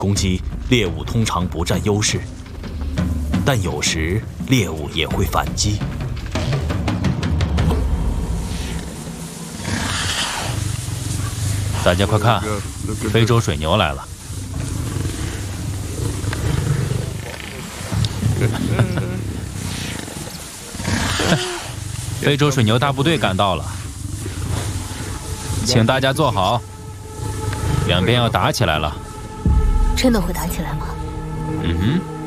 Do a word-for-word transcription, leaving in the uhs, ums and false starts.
攻击猎物通常不占优势，但有时猎物也会反击。 大家快看，非洲水牛来了！非洲水牛大部队赶到了，请大家坐好，两边要打起来了。 真的会打起来吗？ 嗯哼。